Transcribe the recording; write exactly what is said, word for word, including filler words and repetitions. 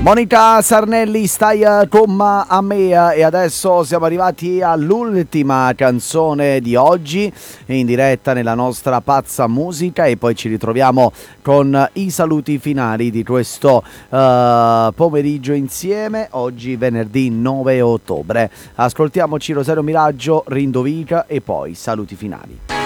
Monica Sarnelli, stai eh, con a me eh, e adesso siamo arrivati all'ultima canzone di oggi in diretta nella nostra pazza musica e poi ci ritroviamo con i saluti finali di questo eh, pomeriggio insieme, oggi venerdì nove ottobre. Ascoltiamoci Rosario Miraggio, Rindovica e poi saluti finali.